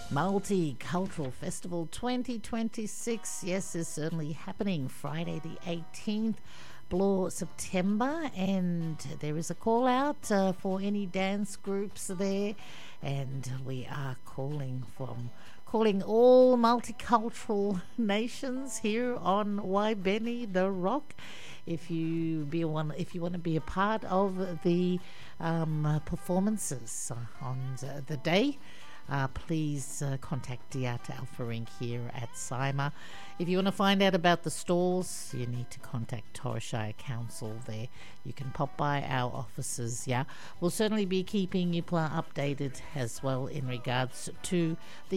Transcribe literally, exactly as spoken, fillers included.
Multicultural Festival twenty twenty-six, yes, is certainly happening Friday the eighteenth, Bloor, September, and there is a call out uh, for any dance groups there, and we are calling from calling all multicultural nations here on Waibeni The Rock. If you be one, if you want to be a part of the um, uh, performances on the, the day, Uh, please uh, contact Diata Alpha Incorporated here at Cyma. If you want to find out about the stalls, you need to contact Torres Shire Council there. You can pop by our offices, yeah. We'll certainly be keeping you updated as well in regards to the